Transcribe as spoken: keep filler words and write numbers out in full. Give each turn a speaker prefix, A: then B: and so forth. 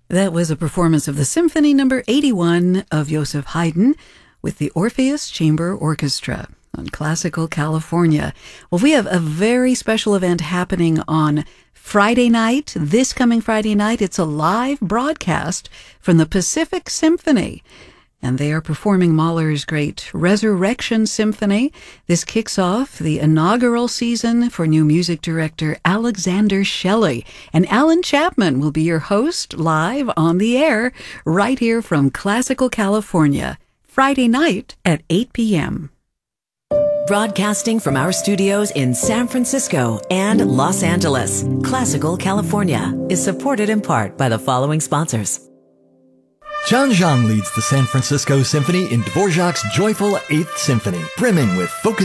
A: That was a performance of the Symphony Number eighty-one of Joseph Haydn with the Orpheus Chamber Orchestra on Classical California. Well, we have a very special event happening on Friday night. This coming Friday night, it's a live broadcast from the Pacific Symphony. And they are performing Mahler's great Resurrection Symphony. This kicks off the inaugural season for new music director Alexander Shelley. And Alan Chapman will be your host live on the air right here from Classical California, Friday night at eight p.m.
B: Broadcasting from our studios in San Francisco and Los Angeles, Classical California is supported in part by the following sponsors.
C: John Zhang leads the San Francisco Symphony in Dvorak's joyful Eighth Symphony, brimming with folk